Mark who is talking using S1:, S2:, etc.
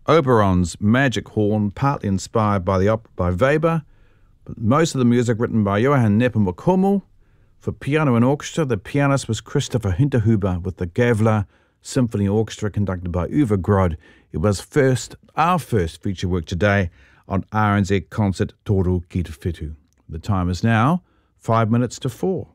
S1: Oberon's Magic Horn, partly inspired by the opera by Weber, but most of the music written by Johann Nepomuk Hummel. For piano and orchestra, the pianist was Christopher Hinterhuber with the Gavler Symphony Orchestra conducted by Uwe Grod. It was our first feature work today on RNZ Concert Toru Ki Te Whitu. The time is now 5 minutes to 4.